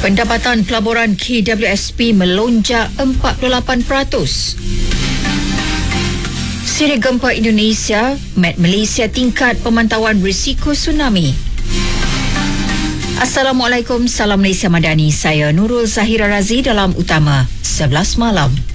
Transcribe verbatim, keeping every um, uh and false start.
Pendapatan pelaburan K W S P melonjak empat puluh lapan peratus. Siri Gempa Indonesia, Met Malaysia tingkat pemantauan risiko tsunami. Assalamualaikum, salam Malaysia Madani. Saya Nurul Zahira Razi dalam Utama sebelas malam.